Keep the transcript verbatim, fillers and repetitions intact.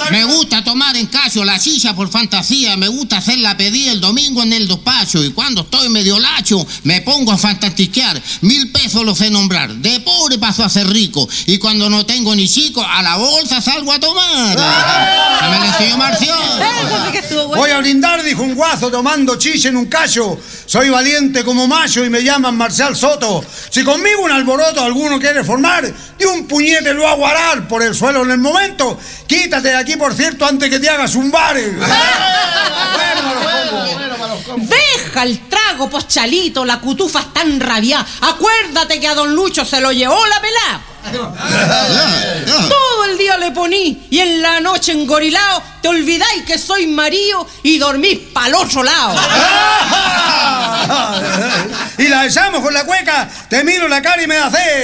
Me gusta tomar en caso la silla por fantasía, me gusta hacer la pedida el domingo en el despacho y cuando estoy medio lacho me pongo a fantastiquear. Mil pesos los sé nombrar, de pobre paso a ser rico y cuando no tengo ni chico a la bolsa salgo a tomar. ¡Ah! ¿Me le estoy Marción? Voy a brindar, dijo un guaso tomando chiche en un cacho. Soy valiente como macho y me llaman Marcial Soto. Si conmigo un alboroto alguno quiere formar, de un puñete lo hago arar por el suelo en el momento. Quítate de aquí, por cierto, antes que te hagas un bar. Deja el trago, Poschalito, la cutufa está enrabiada. Acuérdate que a don Lucho se lo llevó la pelá. Todo el día le poní y en la noche engorilao te olvidáis que soy marido y dormís pa'l otro lado. Y la echamos con la cueca, te miro la cara y me da fe.